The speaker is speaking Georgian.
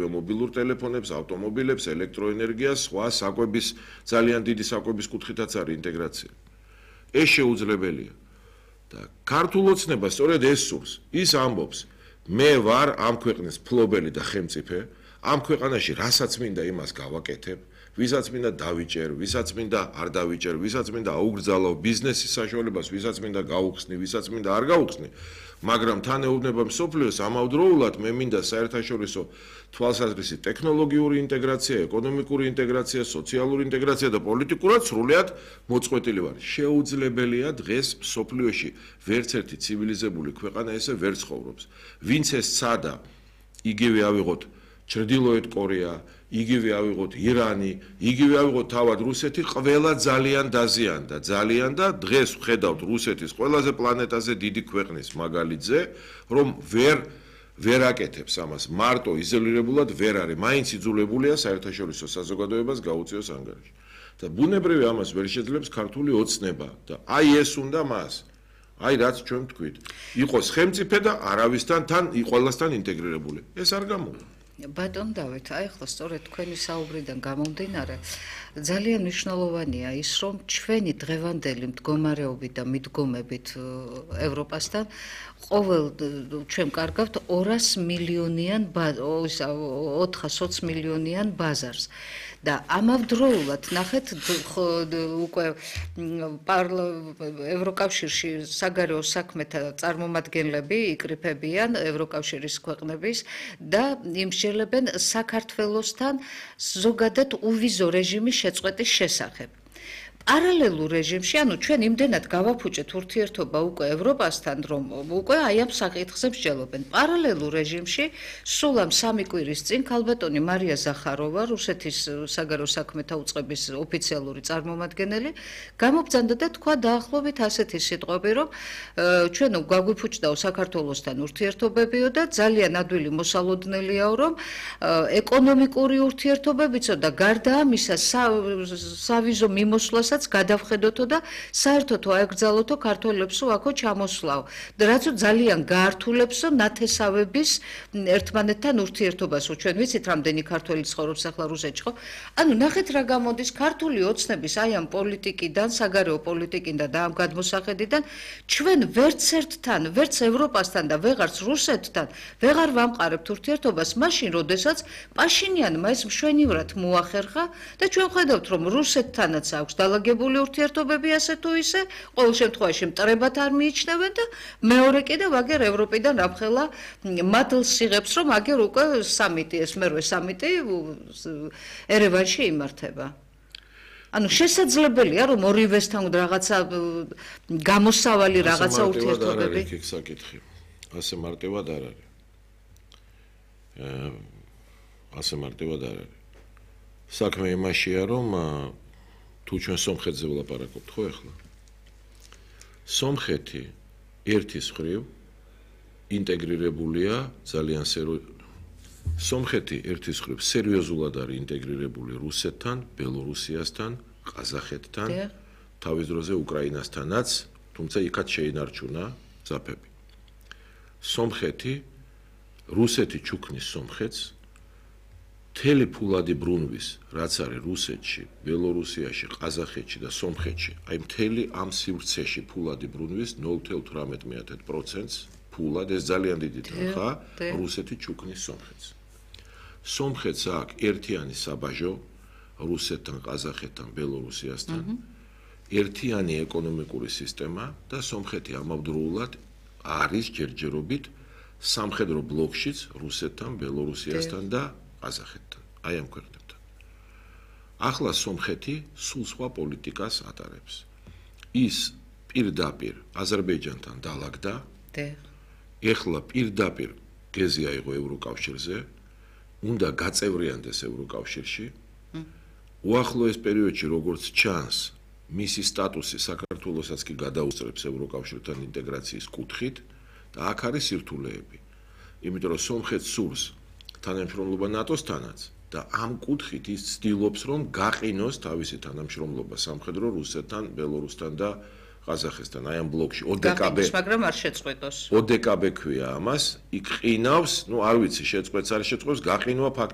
ასევე მობილურ ტელეფონებს, ავტომობილებს, ელექტროენერგიას, სხვა საკვების ძალიან დიდი საკვების კუთხითაც არის ინტეგრაცია. ეს შეუძლებელია. და ქართულ ოცნებას სწორედ ეს სურს. ის ამბობს, მე ვარ ამ ქვეყნის მფლობელი და ხელმწიფე, ამ ქვეყანაში რასაც მინდა იმას გავაკეთებ, ვისაც მინდა დავიჭერ, ვისაც მინდა არ დავიჭერ, ვისაც მინდა აუგრძალო ბიზნესის საშუალებას, ვისაც მინდა გაუხსნი, ვისაც მინდა არ გაუხსნი, მაგრამ თან ეუბნება მსოფლიოს ამავდროულად მე მინდა საერთაშორისო თვალსაზრისით ტექნოლოგიური ინტეგრაცია, ეკონომიკური ინტეგრაცია, სოციალური ინტეგრაცია და პოლიტიკურად სრულიად მოწყვეტილი ვარ. შეუძლებელია დღეს მსოფლიოში ვერც ერთი ცივილიზებული ქვეყანა ესე ვერ ცხოვრობს. ვინც ეს სცადა, იგივე ავიღოთ ჩრდილოეთ კორეა, იგივე ავიღოთ ირანი, იგივე ავიღოთ თავად რუსეთი, ყველა ძალიან დაზიანდა, ძალიან და დღეს ვხედავთ რუსეთის ყველაზე პლანეტაზე დიდი ქვეყნის მაგალითზე, რომ ვერ აკეთებს ამას, მარტო იზოლირებულად ვერ არის, მაინც იძულებულია საერთაშორისო საზოგადოებას გაუწიოს ანგარიში. და ბუნებრივი ამას ვერ შეძლებს ქართული ოცნება და აი ეს უნდა მას, აი რაც ჩვენ ვთქვით, იყოს ხელმწიფე და არავისთან თან ყველასთან ინტეგრირებული. ეს არ გამოვა. ბატონ დავით, აი ახლა სწორედ თქვენი საუბრიდან გამომდინარე, ძალიან მნიშვნელოვანია ის, რომ ჩვენი დღევანდელი მდგომარეობით და მიდგომებით ევროპასთან ყოველ ჩვენ კარგავთ 200 მილიონიან 420 მილიონიან ბაზარს. და ამავდროულად ნახეთ უკვე ევროკავშირში საგარეო საქმეთა წარმომადგენლები იკრიფებიან ევროკავშირის ქვეყნების და იმსჯელებენ საქართველოსთან ზოგადად უვიზო რეჟიმის შეწყვეტის შესახებ. პარალელურ რეჟიმში, ანუ ჩვენ იმდენად გავაფუჭეთ ურთიერთობა უკვე ევროპასთან, რომ უკვე აი ამ საკითხზე მსჯელობენ. პარალელურ რეჟიმში სულ ამ 3 კვირის წინ ქალბატონი მარია ზახაროვა, რუსეთის საგარეო საქმეთა უწყების ოფიციალური წარმომადგენელი, გამობძანდა და თქვა დაახლოებით ასეთი სიტყვები, რომ ჩვენ გვაგვიფუჭდაო საქართველოსთან ურთიერთობებიო და ძალიან ადვილი მოსალოდნელიაო, რომ ეკონომიკური ურთიერთობებიცო და გარდა ამისა სავიზო მიმოსვლას გადავხედოთო და საერთოდ აეგრძალოთო ქართველებსო აქო ჩამოსვლაო. რაცო ძალიან გაართულებსო ნათესავების ერთმანეთთან ურთიერთობასო. ჩვენ ვიცით რამდენი ქართველი ცხოვრობს ახლა რუსეთში, ხო? ანუ ნახეთ რა გამოდის ქართული ოცნების აი ამ პოლიტიკიდან, საგარეო პოლიტიკიდან და ამ გადმოსახედიდან ჩვენ ვერც ერთთან, ვერც ევროპასთან და ვეღარც რუსეთთან ვეღარ ვამყარებთ ურთიერთობას, მაშინ როდესაც პაშინიანმა ეს მშვენივრად მოახერხა და ჩვენ ხედავთ რომ რუსეთთანაც აქვს დალაგებული ურთიერთობები ასე თუ ისე, ყოველ შემთხვევაში მტრებად არ მიიჩნევენ და მეორე კიდევ აგერ ევროპიდან რამხელა მადლს იღებს, რომ აგერ უკვე სამიტი, ეს მერვე სამიტი ერევანში იმართება. ანუ შესაძლებელია რომ ორივესთან რაღაცა გამოსავალი რაღაცა ურთიერთობები. იქ საკითხი. ასე მარტივად არ არის. ასე მარტივად არ არის. საქმე იმაშია რომ თუ ჩვენ სომხეთზე ვლაპარაკობთ ხო ახლა? სომხეთი ერთის მხრივ ინტეგრირებულია ძალიან სომხეთი ერთის მხრივ სერიოზულად არის ინტეგრირებული რუსეთთან, ბელორუსიასთან, ყაზახეთთან, თავის დროზე უკრაინასთანაც, თუმცა იქაც შეინარჩუნა ძაფები. სომხეთი რუსეთი ჩუქნის სომხეთს მთელი ფულადი ბრუნვის, რაც არის რუსეთში, ბელორუსიაში, ყაზახეთში და სომხეთში, აი მთელი ამ სივრცეში ფულადი ბრუნვის 0.18%-ს ფულად, ეს ძალიან დიდი თანხა, რუსეთი ჩუქნის სომხეთს. სომხეთს აქვს ერთიანი საბაჟო რუსეთთან, ყაზახეთთან, ბელორუსიასთან, ერთიანი ეკონომიკური სისტემა და სომხეთი ამავდროულად არის ჯერჯერობით სამხედრო ბლოკშიც რუსეთთან, ბელორუსიასთან და ყაზახეთთან, აი ამ ქვეყნებთან. ახლა სომხეთი სულ სხვა პოლიტიკას ატარებს. ის პირდაპირ აზერბაიჯანთან დალაგდა. ეხლა პირდაპირ გეზი აიღო ევროკავშირზე, უნდა გაწევრიანდეს ევროკავშირში. უახლოეს პერიოდში როგორც ჩანს, მისი სტატუსი საქართველოსაც კი გადაუსწრებს ევროკავშირთან ინტეგრაციის კუთხით და აქ არის სირთულეები. იმიტომ რომ სომხეთს სურს თანამშრომლობა ნატოსთანაც და ამ კუთხით ის ცდილობს რომ გაყინოს თავისი თანამშრომლობა სამხედრო რუსეთთან, ბელორუსთან და ყაზახეთთან, აი ამ ბლოკში ODKB, მაგრამ არ შეწყვეტოს. ODKB ქვია ამას, იქ ყინავს, არ ვიცი, შეწყვეტს არ შეწყვეტს, გაყინვა